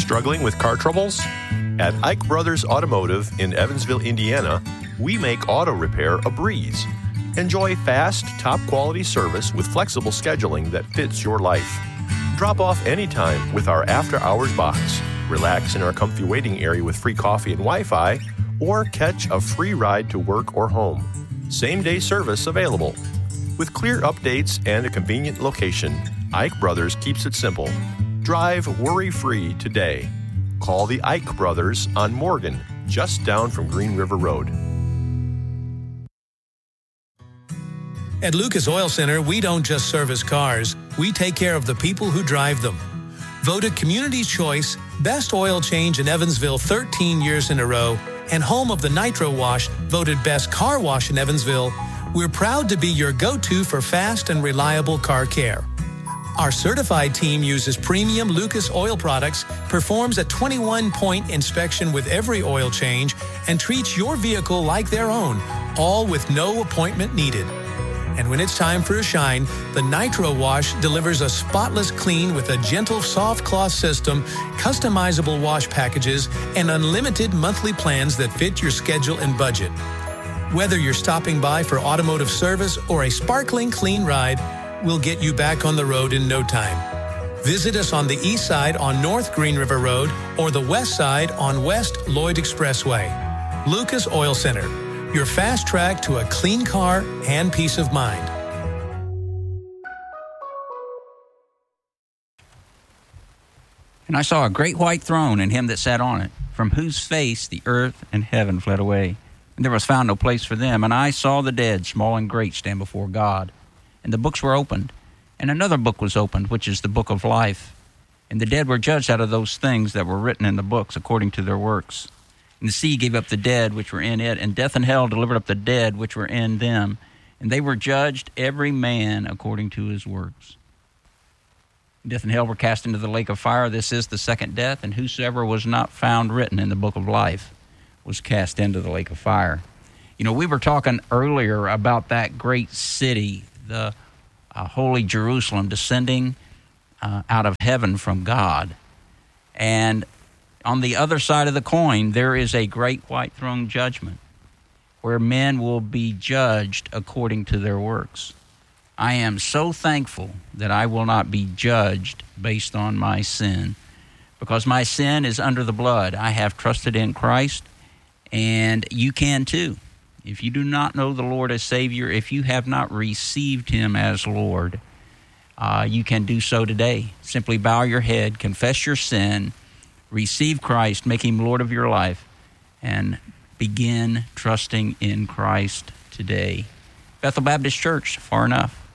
Struggling with car troubles? At Ike Brothers Automotive in Evansville, Indiana, we make auto repair a breeze. Enjoy fast, top-quality service with flexible scheduling that fits your life. Drop off anytime with our after-hours box. Relax in our comfy waiting area with free coffee and Wi-Fi, or catch a free ride to work or home. Same-day service available. With clear updates and a convenient location, Ike Brothers keeps it simple. Drive worry-free today. Call the Ike Brothers on Morgan, just down from Green River Road. At Lucas Oil Center, we don't just service cars, we take care of the people who drive them. Voted Community's Choice, Best Oil Change in Evansville 13 years in a row, and home of the Nitro Wash, voted Best Car Wash in Evansville, we're proud to be your go-to for fast and reliable car care. Our certified team uses premium Lucas oil products, performs a 21-point inspection with every oil change, and treats your vehicle like their own, all with no appointment needed. And when it's time for a shine, the Nitro Wash delivers a spotless clean with a gentle soft cloth system, customizable wash packages, and unlimited monthly plans that fit your schedule and budget. Whether you're stopping by for automotive service or a sparkling clean ride, we'll get you back on the road in no time. Visit us on the east side on North Green River Road or the west side on West Lloyd Expressway. Lucas Oil Center, your fast track to a clean car and peace of mind. And I saw a great white throne and him that sat on it, from whose face the earth and heaven fled away. And there was found no place for them. And I saw the dead, small and great, stand before God. And the books were opened. And another book was opened, which is the book of life. And the dead were judged out of those things that were written in the books according to their works. And the sea gave up the dead which were in it, and death and hell delivered up the dead which were in them. And they were judged every man according to his works. Death and hell were cast into the lake of fire. This is the second death, and whosoever was not found written in the book of life was cast into the lake of fire. You know, we were talking earlier about that great city, the holy Jerusalem, descending out of heaven from God. And on the other side of the coin, there is a great white throne judgment where men will be judged according to their works. I am so thankful that I will not be judged based on my sin, because my sin is under the blood. I have trusted in Christ, and you can too. If you do not know the Lord as Savior, if you have not received Him as Lord, you can do so today. Simply bow your head, confess your sin, receive Christ, make Him Lord of your life, and begin trusting in Christ today. Bethel Baptist Church, far enough.